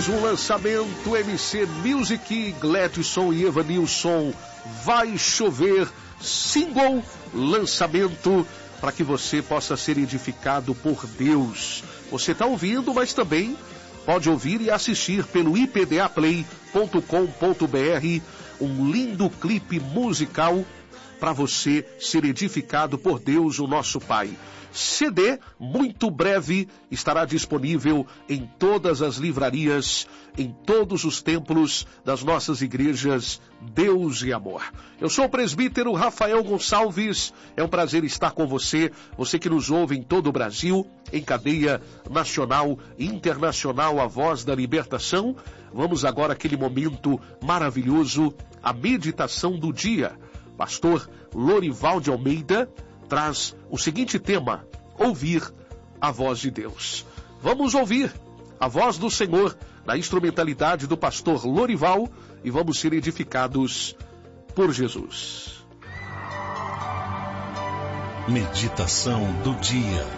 mais um lançamento MC Music, Gladson e Evanilson, Vai Chover, single, lançamento, para que você possa ser edificado por Deus. Você está ouvindo, mas também pode ouvir e assistir pelo ipdaplay.com.br, um lindo clipe musical para você ser edificado por Deus, o nosso Pai. CD, muito breve, estará disponível em todas as livrarias, em todos os templos das nossas igrejas, Deus e Amor. Eu sou o presbítero Rafael Gonçalves, é um prazer estar com você, você que nos ouve em todo o Brasil, em cadeia nacional e internacional, a Voz da Libertação. Vamos agora àquele momento maravilhoso, a meditação do dia. Pastor Lorival de Almeida traz o seguinte tema: ouvir a voz de Deus. Vamos ouvir a voz do Senhor na instrumentalidade do pastor Lorival e vamos ser edificados por Jesus. Meditação do dia.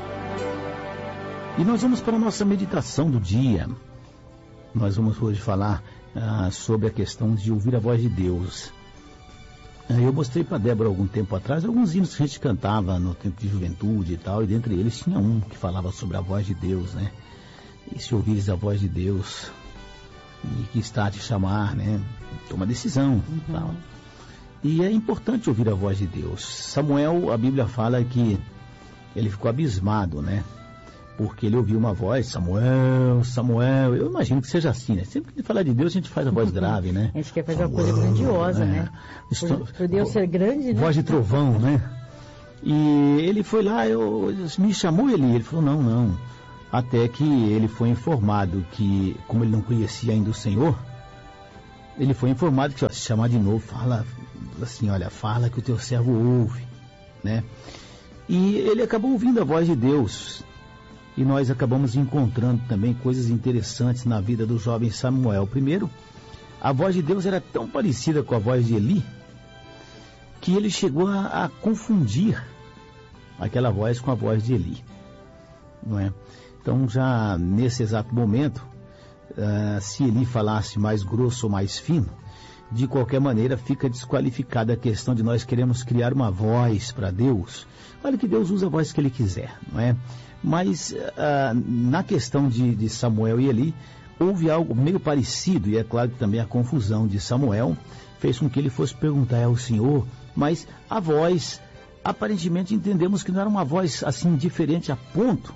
E nós vamos para a nossa meditação do dia. Nós vamos hoje falar sobre a questão de ouvir a voz de Deus. Eu mostrei para Débora algum tempo atrás alguns hinos que a gente cantava no tempo de juventude e tal, e dentre eles tinha um que falava sobre a voz de Deus, né? E se ouvires a voz de Deus e que está a te chamar, né? Toma decisão, tal. E é importante ouvir a voz de Deus. Samuel, a Bíblia fala que ele ficou abismado, né? Porque ele ouviu uma voz: Samuel, Samuel. Eu imagino que seja assim, né? Sempre que falar de Deus, a gente faz a voz grave, né? A gente quer fazer uma coisa grandiosa, né? Por Deus ser grande, né? Voz de trovão, né? E ele foi lá, me chamou Eli. Ele falou, não. Até que ele foi informado que, como ele não conhecia ainda o Senhor, ele foi informado que, se chamar de novo, fala assim, olha, fala que o teu servo ouve, né? E ele acabou ouvindo a voz de Deus. E nós acabamos encontrando também coisas interessantes na vida do jovem Samuel. Primeiro, a voz de Deus era tão parecida com a voz de Eli, que ele chegou a confundir aquela voz com a voz de Eli, não é? Então, já nesse exato momento, se Eli falasse mais grosso ou mais fino, de qualquer maneira fica desqualificada a questão de nós queremos criar uma voz para Deus. Olha que Deus usa a voz que Ele quiser, não é? Mas na questão de Samuel e Eli, houve algo meio parecido, e é claro que também a confusão de Samuel fez com que ele fosse perguntar ao Senhor, mas a voz, aparentemente entendemos que não era uma voz assim diferente a ponto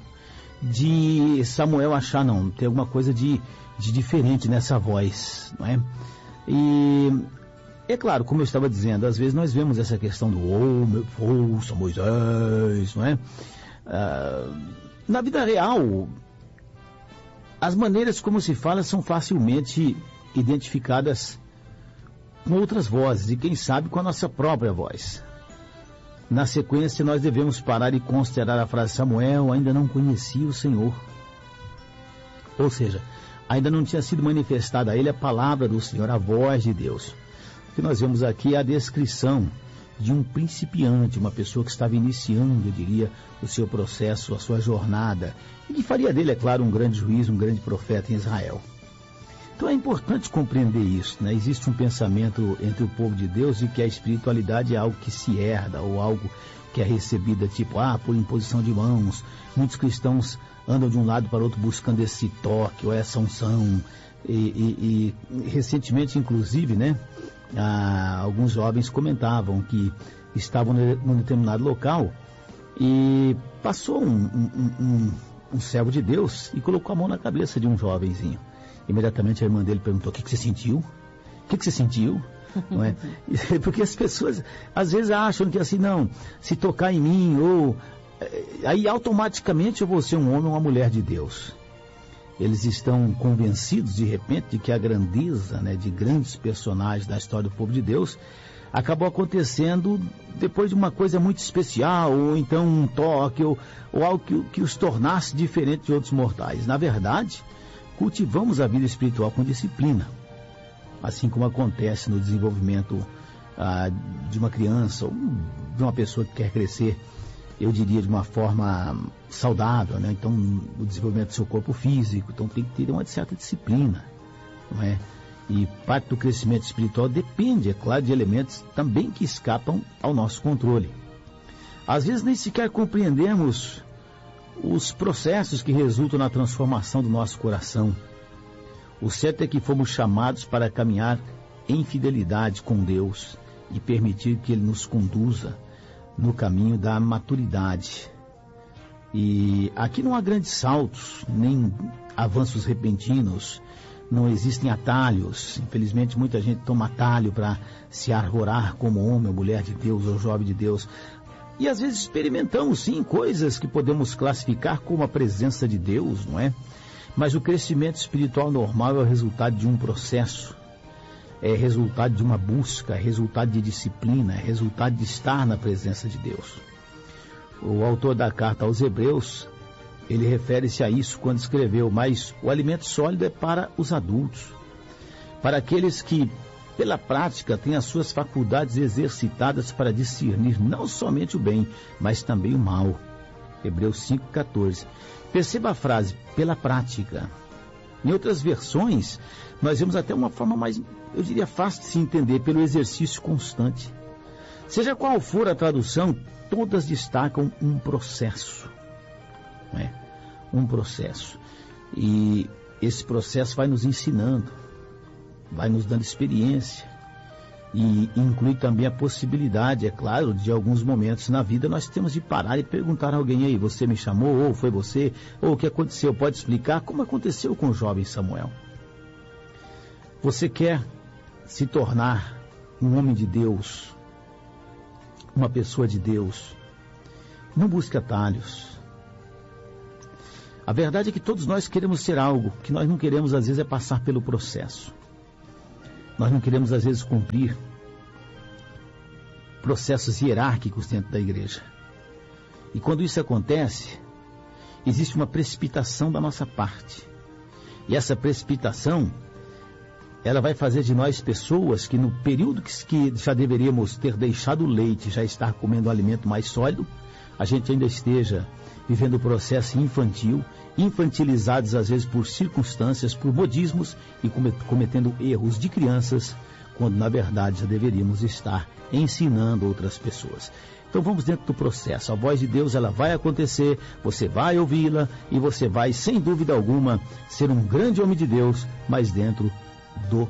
de Samuel achar, não, tem alguma coisa de diferente nessa voz, não é? E é claro, como eu estava dizendo, às vezes nós vemos essa questão do meu força, Moisés, não é? Na vida real, as maneiras como se fala são facilmente identificadas com outras vozes e quem sabe com a nossa própria voz. Na sequência, nós devemos parar e considerar a frase: Samuel ainda não conhecia o Senhor. Ou seja, ainda não tinha sido manifestada a ele a palavra do Senhor, a voz de Deus. O que nós vemos aqui é a descrição de um principiante, uma pessoa que estava iniciando, eu diria, o seu processo, a sua jornada, e que faria dele, é claro, um grande juiz, um grande profeta em Israel. Então é importante compreender isso, né? Existe um pensamento entre o povo de Deus de que a espiritualidade é algo que se herda, ou algo que é recebida, tipo, por imposição de mãos. Muitos cristãos andam de um lado para o outro buscando esse toque, ou essa unção, e recentemente, inclusive, né? Alguns jovens comentavam que estavam num determinado local e passou um servo de Deus e colocou a mão na cabeça de um jovenzinho. Imediatamente a irmã dele perguntou: o que você sentiu? O que você sentiu? Não é? Porque as pessoas às vezes acham que assim, não, se tocar em mim, ou aí automaticamente eu vou ser um homem ou uma mulher de Deus. Eles estão convencidos, de repente, de que a grandeza, né, de grandes personagens da história do povo de Deus acabou acontecendo depois de uma coisa muito especial, ou então um toque, ou algo que os tornasse diferente de outros mortais. Na verdade, cultivamos a vida espiritual com disciplina, assim como acontece no desenvolvimento de uma criança ou de uma pessoa que quer crescer, eu diria, de uma forma saudável, né? Então, o desenvolvimento do seu corpo físico, então tem que ter uma certa disciplina. não é? E parte do crescimento espiritual depende, é claro, de elementos também que escapam ao nosso controle. Às vezes nem sequer compreendemos os processos que resultam na transformação do nosso coração. O certo é que fomos chamados para caminhar em fidelidade com Deus e permitir que Ele nos conduza no caminho da maturidade. E aqui não há grandes saltos, nem avanços repentinos, não existem atalhos. Infelizmente muita gente toma atalho para se arvorar como homem ou mulher de Deus ou jovem de Deus. E às vezes experimentamos sim coisas que podemos classificar como a presença de Deus, não é? Mas o crescimento espiritual normal é o resultado de um processo, é resultado de uma busca, é resultado de disciplina, é resultado de estar na presença de Deus. O autor da carta aos Hebreus, ele refere-se a isso quando escreveu: mas o alimento sólido é para os adultos, para aqueles que, pela prática, têm as suas faculdades exercitadas para discernir não somente o bem, mas também o mal. Hebreus 5,14. Perceba a frase, pela prática. Em outras versões, nós vemos até uma forma mais, eu diria, fácil de se entender, pelo exercício constante. Seja qual for a tradução, todas destacam um processo. Não é? Um processo. E esse processo vai nos ensinando, vai nos dando experiência, e inclui também a possibilidade, é claro, de alguns momentos na vida nós temos de parar e perguntar a alguém: aí, você me chamou, ou foi você, ou o que aconteceu? Pode explicar como aconteceu com o jovem Samuel? Você quer se tornar um homem de Deus, uma pessoa de Deus? Não busque atalhos. A verdade é que todos nós queremos ser algo, que nós não queremos às vezes é passar pelo processo. Nós não queremos às vezes cumprir processos hierárquicos dentro da igreja. E quando isso acontece, existe uma precipitação da nossa parte. E essa precipitação, ela vai fazer de nós pessoas que no período que já deveríamos ter deixado o leite, já estar comendo um alimento mais sólido, a gente ainda esteja vivendo o processo infantil, infantilizados às vezes por circunstâncias, por modismos e cometendo erros de crianças, quando na verdade já deveríamos estar ensinando outras pessoas. Então vamos dentro do processo. A voz de Deus, ela vai acontecer, você vai ouvi-la e você vai, sem dúvida alguma, ser um grande homem de Deus, mas dentro do